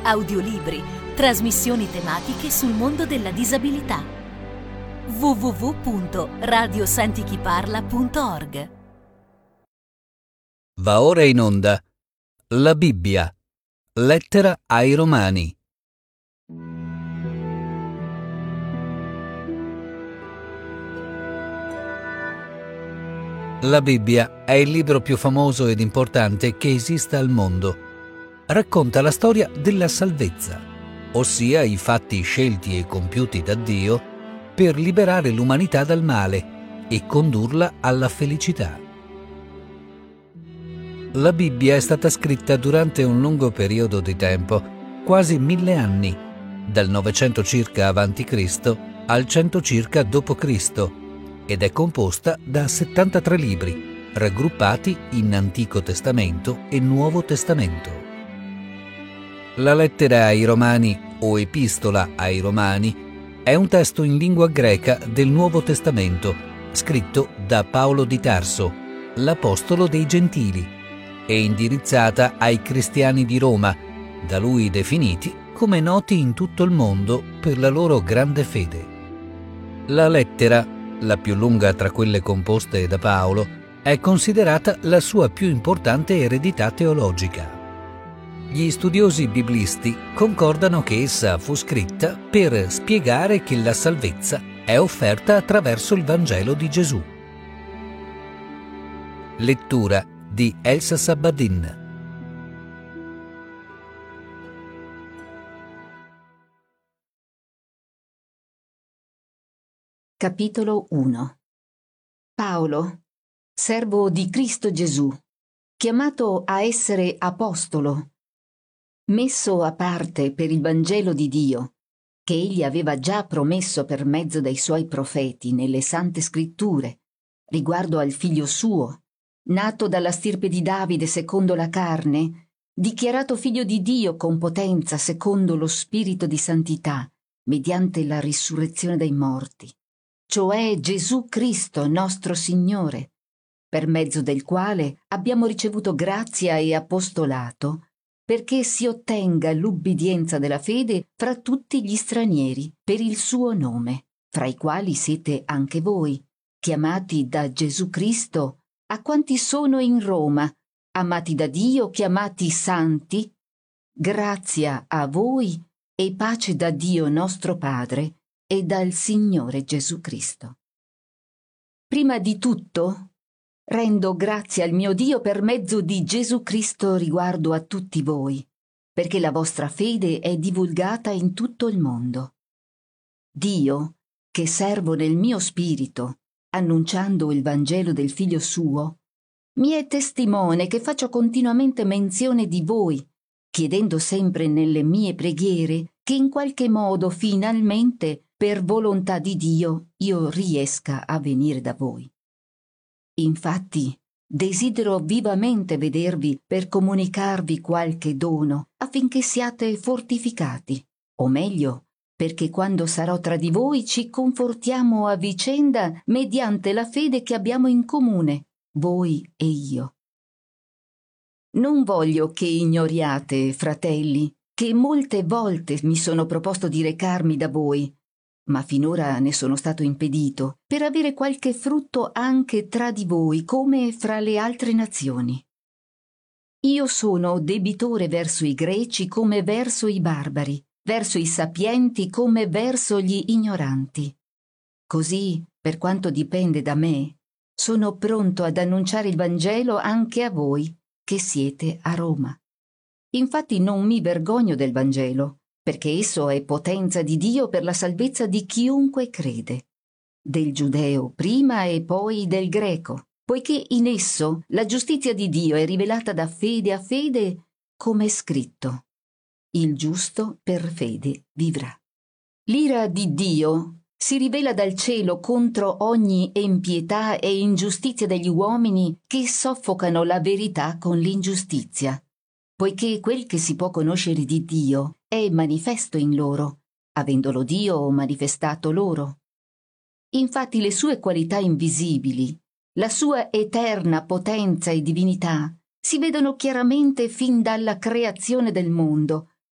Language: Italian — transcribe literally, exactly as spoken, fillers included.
audiolibri, trasmissioni tematiche sul mondo della disabilità. w w w punto radio senti chi parla punto org. Va ora in onda la Bibbia, lettera ai Romani. La Bibbia è il libro più famoso ed importante che esista al mondo. Racconta la storia della salvezza, ossia i fatti scelti e compiuti da Dio per liberare l'umanità dal male e condurla alla felicità. La Bibbia è stata scritta durante un lungo periodo di tempo, quasi mille anni, dal novecento circa avanti Cristo al cento circa dopo Cristo, ed è composta da settantatré libri, raggruppati in Antico Testamento e Nuovo Testamento. La lettera ai Romani o Epistola ai Romani è un testo in lingua greca del Nuovo Testamento, scritto da Paolo di Tarso, l'apostolo dei Gentili, e indirizzata ai cristiani di Roma, da lui definiti come noti in tutto il mondo per la loro grande fede. La lettera, la più lunga tra quelle composte da Paolo, è considerata la sua più importante eredità teologica. Gli studiosi biblisti concordano che essa fu scritta per spiegare che la salvezza è offerta attraverso il Vangelo di Gesù. Lettura di Elsa Sabadin. Capitolo uno. Paolo, servo di Cristo Gesù, chiamato a essere apostolo, messo a parte per il Vangelo di Dio, che egli aveva già promesso per mezzo dei suoi profeti nelle Sante Scritture, riguardo al figlio suo, nato dalla stirpe di Davide secondo la carne, dichiarato figlio di Dio con potenza secondo lo Spirito di santità, mediante la risurrezione dai morti, cioè Gesù Cristo nostro Signore, per mezzo del quale abbiamo ricevuto grazia e apostolato, perché si ottenga l'ubbidienza della fede fra tutti gli stranieri per il suo nome, fra i quali siete anche voi, chiamati da Gesù Cristo, a quanti sono in Roma, amati da Dio, chiamati santi, grazia a voi e pace da Dio nostro Padre e dal Signore Gesù Cristo. Prima di tutto, rendo grazie al mio Dio per mezzo di Gesù Cristo riguardo a tutti voi, perché la vostra fede è divulgata in tutto il mondo. Dio, che servo nel mio spirito, annunciando il Vangelo del Figlio suo, mi è testimone che faccio continuamente menzione di voi, chiedendo sempre nelle mie preghiere che in qualche modo finalmente, per volontà di Dio, io riesca a venire da voi. Infatti, desidero vivamente vedervi per comunicarvi qualche dono affinché siate fortificati, o meglio, perché quando sarò tra di voi ci confortiamo a vicenda mediante la fede che abbiamo in comune, voi e io. Non voglio che ignoriate, fratelli, che molte volte mi sono proposto di recarmi da voi, ma finora ne sono stato impedito, per avere qualche frutto anche tra di voi come fra le altre nazioni. Io sono debitore verso i greci come verso i barbari, verso i sapienti come verso gli ignoranti. Così, per quanto dipende da me, sono pronto ad annunciare il Vangelo anche a voi, che siete a Roma. Infatti non mi vergogno del Vangelo, perché esso è potenza di Dio per la salvezza di chiunque crede, del giudeo prima e poi del greco, poiché in esso la giustizia di Dio è rivelata da fede a fede, come è scritto: il giusto per fede vivrà. L'ira di Dio si rivela dal cielo contro ogni empietà e ingiustizia degli uomini che soffocano la verità con l'ingiustizia, poiché quel che si può conoscere di Dio è manifesto in loro, avendolo Dio manifestato loro. Infatti le sue qualità invisibili, la sua eterna potenza e divinità, si vedono chiaramente fin dalla creazione del mondo,